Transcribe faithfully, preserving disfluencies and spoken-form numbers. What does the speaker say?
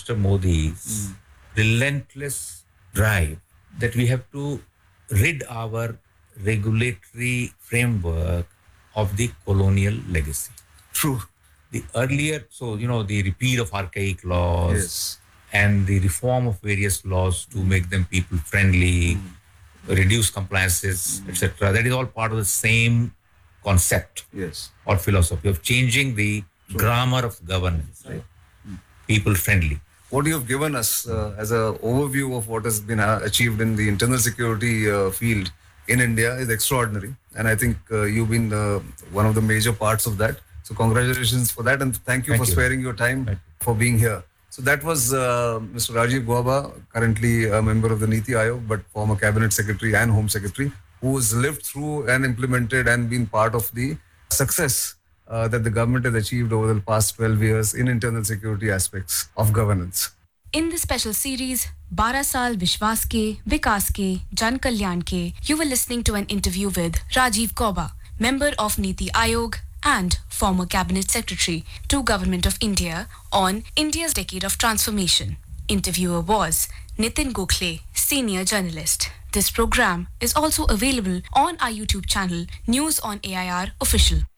Mister Modi's mm. relentless drive that we have to rid our regulatory framework of the colonial legacy. True. The earlier, so, you know, the repeal of archaic laws yes. and the reform of various laws to make them people-friendly, mm. reduce compliances, mm. et cetera. That is all part of the same concept yes. or philosophy of changing the True. grammar of governance, right? Mm. People-friendly. What you have given us uh, as an overview of what has been uh, achieved in the internal security uh, field in India is extraordinary. And I think uh, you've been uh, one of the major parts of that. So congratulations for that. And thank you thank for you. sparing your time you. for being here. So that was uh, Mister Rajiv Gauba, currently a member of the Niti Aayog, but former Cabinet Secretary and Home Secretary, who has lived through and implemented and been part of the success uh, that the government has achieved over the past twelve years in internal security aspects of governance. In the special series, twelve Saal Vishwas Ke, Vikas Ke, Jan Kalyan Ke, you were listening to an interview with Rajiv Gauba, member of Niti Aayog and former Cabinet Secretary to Government of India on India's Decade of Transformation. Interviewer was Nitin Gokhale, Senior Journalist. This program is also available on our YouTube channel, News on A I R Official.